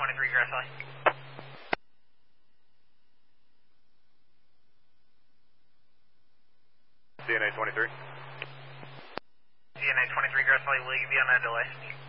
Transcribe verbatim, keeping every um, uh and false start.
twenty-three Grass Valley. D N A twenty-three. D N A twenty-three Grass Valley, will you be on that delay?